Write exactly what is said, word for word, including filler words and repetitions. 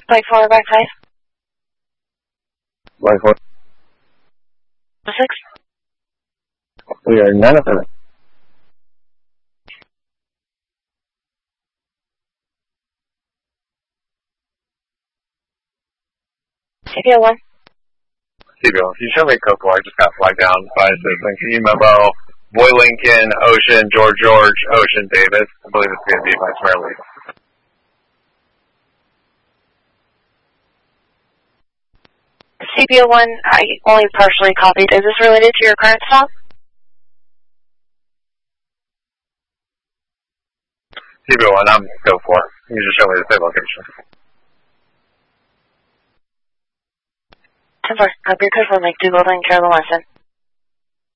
Flight four, back five. Flight four. Six. We are none of them. C P O one. C P O one. Can you show me code four? I just got flagged down by a citizen. Can you memo Boy Lincoln, Ocean, George George, Ocean Davis? I believe it's going to be Vice Mayor Lee. C P O one, I only partially copied. Is this related to your current stop? C P O one, I'm code four. Can you just show me the same location? ten four, copy your code four, Mike two Golden, Carolina Weston.